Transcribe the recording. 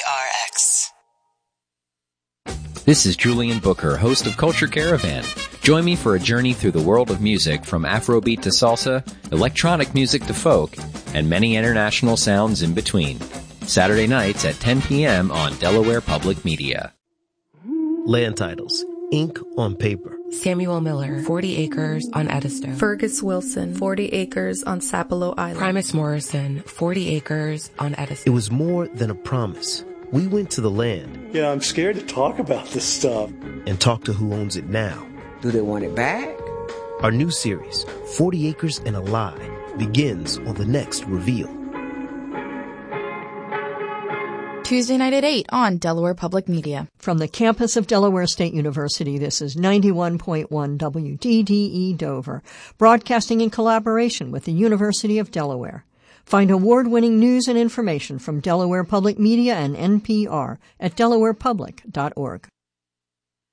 PRX. This is Julian Booker, host of Culture Caravan. Join me for a journey through the world of music from Afrobeat to salsa, electronic music to folk, and many international sounds in between. Saturday nights at 10 p.m. on Delaware Public Media. Land titles. Ink on paper. Samuel Miller, 40 Acres on Edisto. Fergus Wilson, 40 Acres on Sapelo Island. Primus Morrison, 40 Acres on Edisto. It was more than a promise. We went to the land. Yeah, I'm scared to talk about this stuff. And talk to who owns it now. Do they want it back? Our new series, 40 Acres and a Lie, begins on the next reveal. Tuesday night at 8 on Delaware Public Media. From the campus of Delaware State University, this is 91.1 WDDE Dover, broadcasting in collaboration with the University of Delaware. Find award-winning news and information from Delaware Public Media and NPR at delawarepublic.org.